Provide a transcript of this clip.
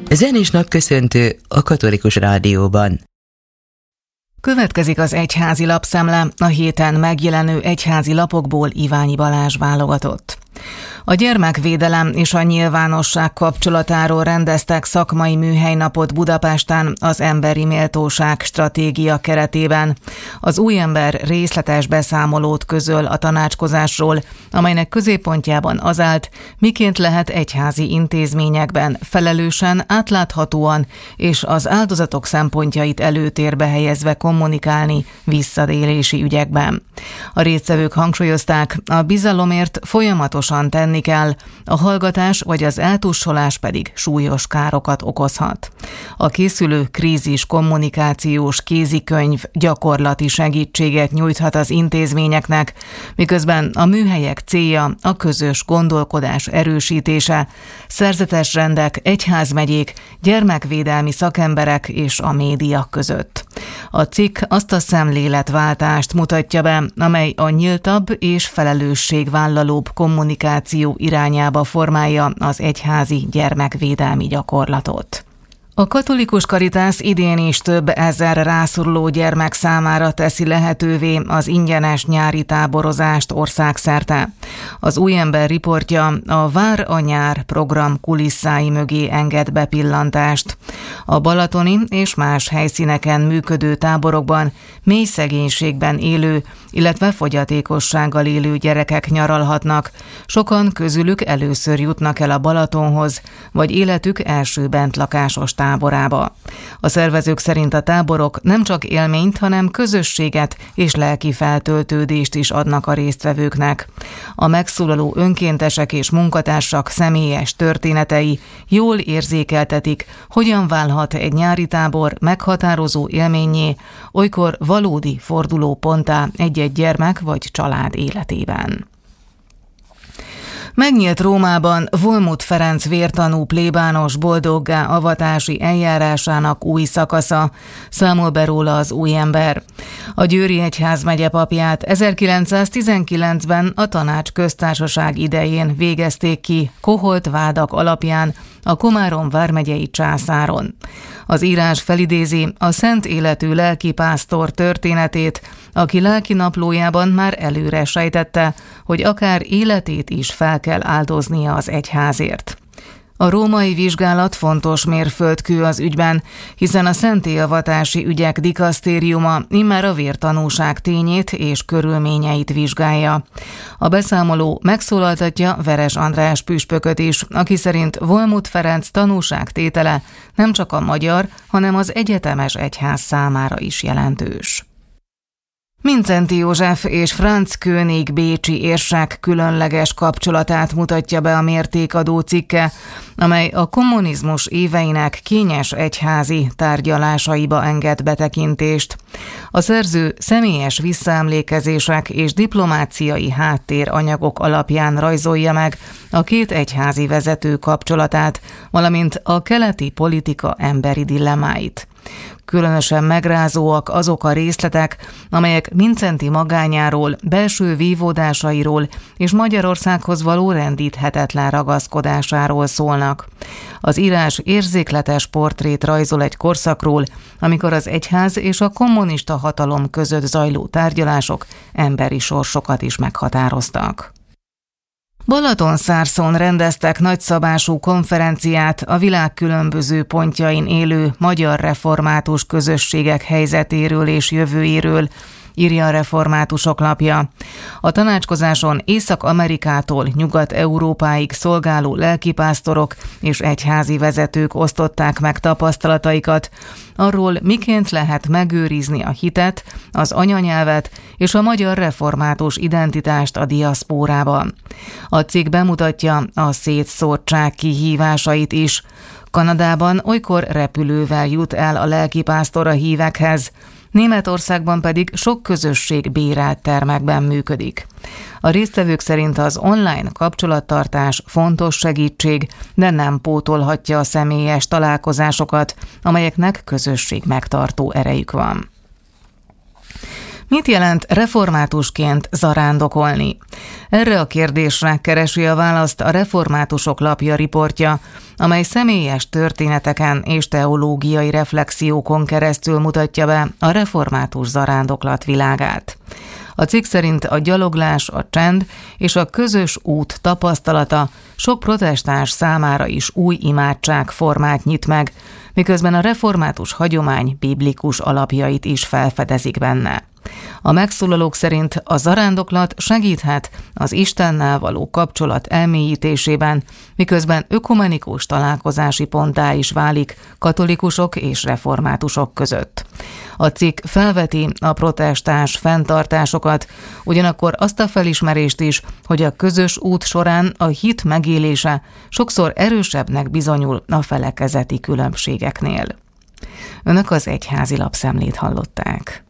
Zenés napköszöntő a Katolikus Rádióban. Következik az egyházi lapszemle, a héten megjelenő egyházi lapokból Iványi Balázs válogatott. A gyermekvédelem és a nyilvánosság kapcsolatáról rendeztek szakmai műhelynapot Budapesten az Emberi Méltóság stratégia keretében. Az új ember részletes beszámolót közöl a tanácskozásról, amelynek középpontjában az állt, miként lehet egyházi intézményekben felelősen, átláthatóan és az áldozatok szempontjait előtérbe helyezve kommunikálni visszaélési ügyekben. A résztvevők hangsúlyozták, a bizalomért folyamatosan tenni kell, a hallgatás vagy az eltussolás pedig súlyos károkat okozhat. A készülő krízis kommunikációs kézikönyv gyakorlati segítséget nyújthat az intézményeknek, miközben a műhelyek célja a közös gondolkodás erősítése, szerzetes rendek, egyházmegyék, gyermekvédelmi szakemberek és a média között. A cikk azt a szemléletváltást mutatja be, amely a nyíltabb és felelősségvállalóbb kommunikáció irányába formálja az egyházi gyermekvédelmi gyakorlatot. A Katolikus Caritas idén is több ezer rászoruló gyermek számára teszi lehetővé az ingyenes nyári táborozást országszerte. Az új ember riportja a Vár a nyár program kulisszái mögé enged bepillantást. A balatoni és más helyszíneken működő táborokban mély szegénységben élő, illetve fogyatékossággal élő gyerekek nyaralhatnak. Sokan közülük először jutnak el a Balatonhoz, vagy életük első bentlakásos táborába. A szervezők szerint a táborok nem csak élményt, hanem közösséget és lelki feltöltődést is adnak a résztvevőknek. A megszólaló önkéntesek és munkatársak személyes történetei jól érzékeltetik, hogyan válhat egy nyári tábor meghatározó élménnyé, olykor valódi fordulóponttá egy-egy gyermek vagy család életében. Megnyílt Rómában Volmut Ferenc vértanú plébános boldoggá avatási eljárásának új szakasza, számol be róla az új ember. A Győri Egyházmegye papját 1919-ben a Tanácsköztársaság idején végezték ki koholt vádak alapján a Komárom vármegyei császáron. Az írás felidézi a szent életű lelkipásztor történetét, aki lelkinaplójában már előre sejtette, hogy akár életét is fel kell áldoznia az egyházért. A római vizsgálat fontos mérföldkő az ügyben, hiszen a szentélyavatási ügyek dikasztériuma immár a vértanúság tényét és körülményeit vizsgálja. A beszámoló megszólaltatja Veres András püspököt is, aki szerint Volmut Ferenc tanúságtétele nem csak a magyar, hanem az egyetemes egyház számára is jelentős. Mindszenty József és Franz König bécsi érsek különleges kapcsolatát mutatja be a Mértékadó cikke, amely a kommunizmus éveinek kényes egyházi tárgyalásaiba enged betekintést. A szerző személyes visszaemlékezések és diplomáciai háttéranyagok alapján rajzolja meg a két egyházi vezető kapcsolatát, valamint a keleti politika emberi dilemmáit. Különösen megrázóak azok a részletek, amelyek Mindszenty magányáról, belső vívódásairól és Magyarországhoz való rendíthetetlen ragaszkodásáról szólnak. Az írás érzékletes portrét rajzol egy korszakról, amikor az egyház és a kommunista hatalom között zajló tárgyalások emberi sorsokat is meghatároztak. Balatonszárszón rendeztek nagyszabású konferenciát a világ különböző pontjain élő magyar református közösségek helyzetéről és jövőjéről, írja a Reformátusok lapja. A tanácskozáson Észak-Amerikától Nyugat-Európáig szolgáló lelkipásztorok és egyházi vezetők osztották meg tapasztalataikat, arról miként lehet megőrizni a hitet, az anyanyelvet és a magyar református identitást a diaszpórában. A cikk bemutatja a szétszórtság kihívásait is. Kanadában olykor repülővel jut el a lelkipásztor a hívekhez, Németországban pedig sok közösség bérelt termekben működik. A résztvevők szerint az online kapcsolattartás fontos segítség, de nem pótolhatja a személyes találkozásokat, amelyeknek közösség megtartó erejük van. Mit jelent reformátusként zarándokolni? Erre a kérdésre keresi a választ a Reformátusok lapja riportja, amely személyes történeteken és teológiai reflexiókon keresztül mutatja be a református zarándoklat világát. A cikk szerint a gyaloglás, a csend és a közös út tapasztalata sok protestáns számára is új imádságformát nyit meg, miközben a református hagyomány biblikus alapjait is felfedezik benne. A megszólalók szerint a zarándoklat segíthet az Istennel való kapcsolat elmélyítésében, miközben ökumenikus találkozási ponttá is válik katolikusok és reformátusok között. A cikk felveti a protestáns fenntartásokat, ugyanakkor azt a felismerést is, hogy a közös út során a hit megélése sokszor erősebbnek bizonyul a felekezeti különbségeknél. Önök az Egyházi Lapszemlét hallották.